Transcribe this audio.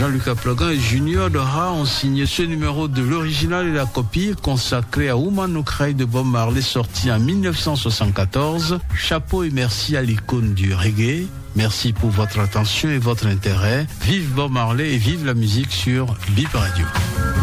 Jean-Luc Aplogan et Junior Dora ont signé ce numéro de l'original et la copie consacré à Woman No Cry de Bob Marley, sorti en 1974. Chapeau et merci à l'icône du reggae. Merci pour votre attention et votre intérêt. Vive Bob Marley et vive la musique sur Bip Radio.